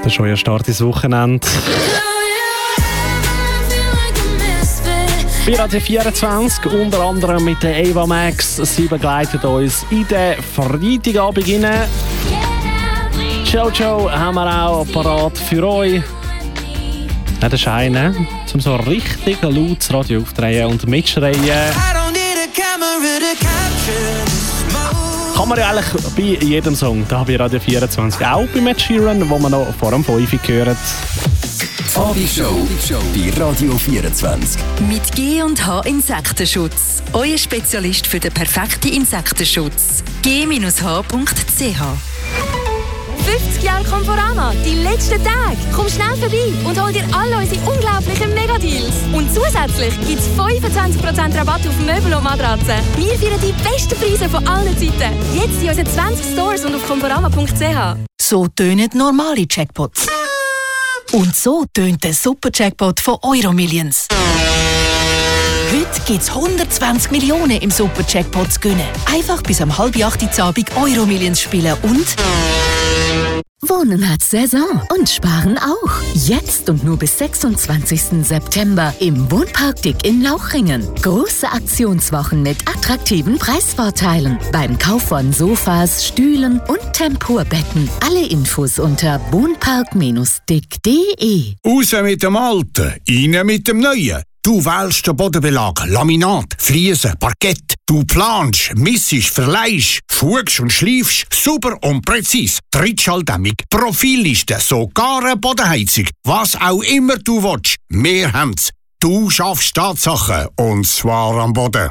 Das ist schon der Start ins Wochenende. Wir haben 24, unter anderem mit der Ava Max. Sie begleitet uns in den Freitagabend rein. Jojo haben wir auch parat für euch. Ja, das ist einer, um so richtig laut das Radio aufdrehen und mitschreien. Kann man ja eigentlich bei jedem Song, da bei Radio 24, auch bei Ed Sheeran, wo man noch vor dem 5 gehört. Abishow bei Radio 24. Mit G&H Insektenschutz. Euer Spezialist für den perfekten Insektenschutz. g-h.ch 50 Jahre Conforama, die letzten Tage. Komm schnell vorbei und hol dir alle unsere unglaublichen Megadeals. Und zusätzlich gibt es 25% Rabatt auf Möbel und Matratzen. Wir feiern die besten Preise von allen Zeiten. Jetzt in unseren 20 Stores und auf conforama.ch. So tönen normale Jackpots. Und so tönt der Super-Jackpot von Euromillions. Heute gibt es 120 Millionen im Super-Jackpot zu gewinnen. Einfach bis um 7:30 Uhr Abend Euromillions spielen und... Wohnen hat Saison und Sparen auch. Jetzt und nur bis 26. September im Wohnpark Dick in Lauchringen. Große Aktionswochen mit attraktiven Preisvorteilen. Beim Kauf von Sofas, Stühlen und Tempurbetten. Alle Infos unter wohnpark-dick.de. Raus mit dem Alten, rein mit dem Neuen. Du wählst den Bodenbelag, Laminat, Fliesen, Parkett. Du planst, missest, verleihst, schugst und schleifst, super und präzise. Trittschalldämmung, Profilliste, sogar eine Bodenheizung. Was auch immer du willst, wir haben's. Du schaffst Tatsachen, und zwar am Boden.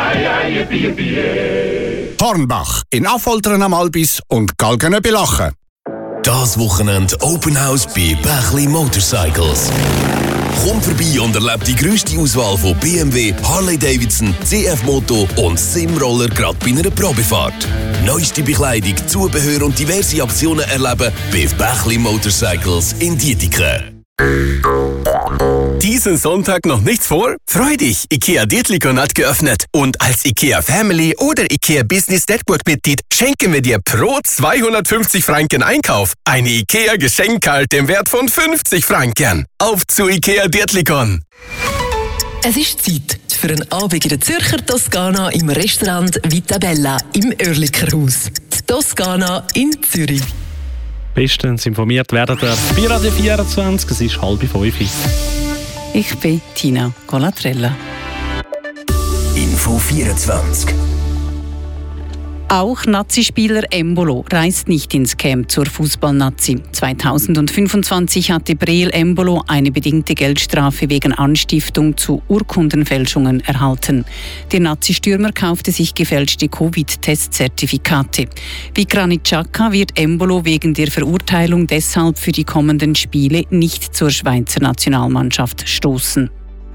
Hornbach, in Affoltern am Albis und Galgene bei Lachen. Das Wochenende Open House bei Bächli Motorcycles. Komm vorbei und erlebe die grösste Auswahl von BMW, Harley-Davidson, CF-Moto und Simroller gerade bei einer Probefahrt. Neueste Bekleidung, Zubehör und diverse Aktionen erleben bei Bächli Motorcycles in Dietiken. Diesen Sonntag noch nichts vor? Freu dich! IKEA Dietlikon hat geöffnet. Und als IKEA Family oder IKEA Business Network Mitglied schenken wir dir pro 250 Franken Einkauf eine IKEA Geschenkkarte im Wert von 50 Franken. Auf zu IKEA Dietlikon! Es ist Zeit für einen Abend in der Zürcher Toskana im Restaurant Vita Bella im Oerlikerhaus. Die Toskana in Zürich. Bestens informiert werden ihr bei Radio 24, es ist 4:30. Ich bin Tina Colatrella. Info 24. Auch Nazi-Spieler Embolo reist nicht ins Camp zur Fußball-Nazi. 2025 hatte Breel Embolo eine bedingte Geldstrafe wegen Anstiftung zu Urkundenfälschungen erhalten. Der Nazi-Stürmer kaufte sich gefälschte Covid-Testzertifikate. Wie Granit Xhaka wird Embolo wegen der Verurteilung deshalb für die kommenden Spiele nicht zur Schweizer Nationalmannschaft stoßen.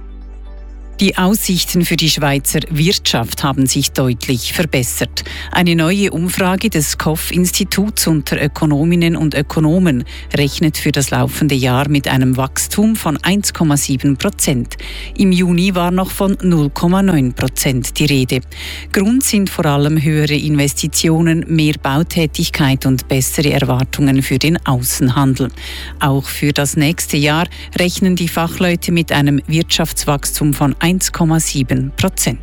Die Aussichten für die Schweizer Wirtschaft haben sich deutlich verbessert. Eine neue Umfrage des KOF-Instituts unter Ökonominnen und Ökonomen rechnet für das laufende Jahr mit einem Wachstum von 1,7%. Im Juni war noch von 0,9% die Rede. Grund sind vor allem höhere Investitionen, mehr Bautätigkeit und bessere Erwartungen für den Außenhandel. Auch für das nächste Jahr rechnen die Fachleute mit einem Wirtschaftswachstum von 1,7%.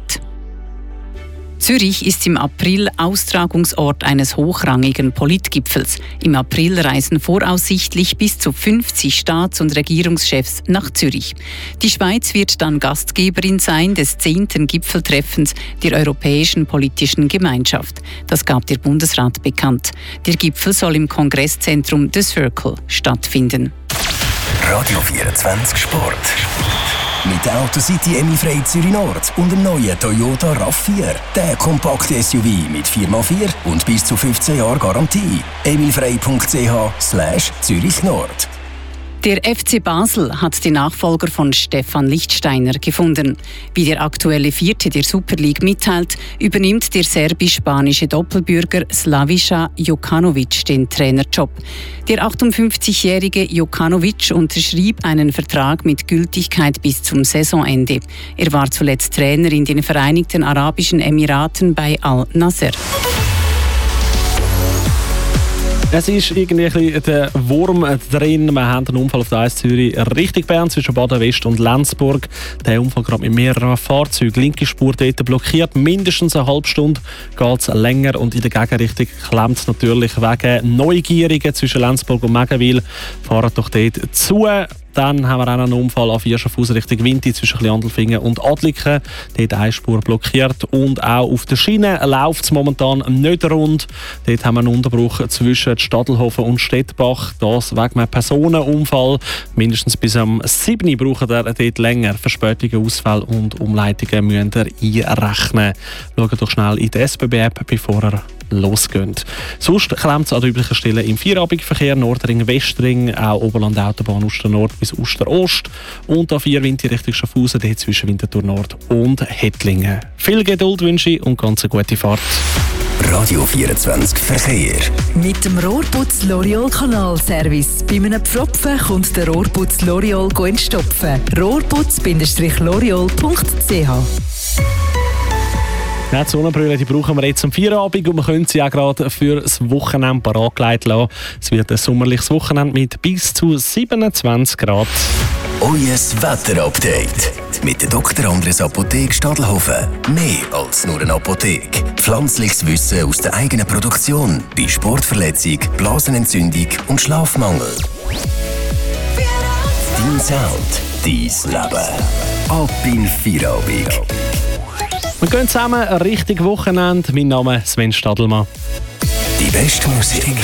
Zürich ist im April Austragungsort eines hochrangigen Politgipfels. Im April reisen voraussichtlich bis zu 50 Staats- und Regierungschefs nach Zürich. Die Schweiz wird dann Gastgeberin sein des 10. Gipfeltreffens der Europäischen Politischen Gemeinschaft. Das gab der Bundesrat bekannt. Der Gipfel soll im Kongresszentrum The Circle stattfinden. Radio 24 Sport. Mit der Autocity Emilfrei Zürich Nord und dem neuen Toyota RAV4. Der kompakte SUV mit 4x4 und bis zu 15 Jahren Garantie. emilfrei.ch/Zürich Nord. Der FC Basel hat den Nachfolger von Stefan Lichtsteiner gefunden. Wie der aktuelle Vierte der Super League mitteilt, übernimmt der serbisch-spanische Doppelbürger Slaviša Jokanović den Trainerjob. Der 58-jährige Jokanović unterschrieb einen Vertrag mit Gültigkeit bis zum Saisonende. Er war zuletzt Trainer in den Vereinigten Arabischen Emiraten bei Al-Nasser. Es ist irgendwie ein bisschen der Wurm drin. Wir haben einen Unfall auf der A1 Zürich Richtung Bern zwischen Baden West und Lenzburg. Der Unfall gerade mit mehreren Fahrzeugen. Linke Spur dort blockiert. Mindestens eine halbe Stunde geht es länger. Und in der Gegenrichtung klemmt es natürlich wegen Neugierigen zwischen Lenzburg und Megenwil. Fahren doch dort zu. Dann haben wir auch einen Unfall auf Schaffhausen Richtung Winti zwischen Andelfingen und Adliken. Dort eine Spur blockiert. Und auch auf der Schiene läuft es momentan nicht rund. Dort haben wir einen Unterbruch zwischen Stadelhofen und Stettbach. Das wegen einem Personenunfall. Mindestens bis am 7. braucht er dort länger. Verspätungen, Ausfälle und Umleitungen müsst ihr einrechnen. Schaut doch schnell in die SBB-App, bevor ihr losgeht. Sonst klemmt es an der üblichen Stelle im Feierabendverkehr, Nordring, Westring, auch Oberland-Autobahn Oster-Nord bis Oster-Ost und A4 Winti Richtung Schaffhausen, dort zwischen Winterthur Nord und Hettlingen. Viel Geduld wünsche ich und ganz eine gute Fahrt. Radio 24 Verkehr. Mit dem Rohrputz L'Oreal Kanalservice. Bei einem Pfropfen kommt der Rohrputz L'Oreal entstopfen. Rohrputz-l'oreal.ch. Ja, die Sonnenbrille die brauchen wir jetzt am Feierabend und wir können sie auch gerade für das Wochenende parat lassen. Es wird ein sommerliches Wochenende mit bis zu 27 Grad. Euer Wetterupdate mit der Dr. Andres Apotheke Stadelhofen. Mehr als nur eine Apotheke. Pflanzliches Wissen aus der eigenen Produktion bei Sportverletzung, Blasenentzündung und Schlafmangel. Dein Sound, dein Leben. Ab in Feierabend. Wir gehen zusammen Richtung Wochenende. Mein Name ist Sven Stadelmann. Die beste Musik.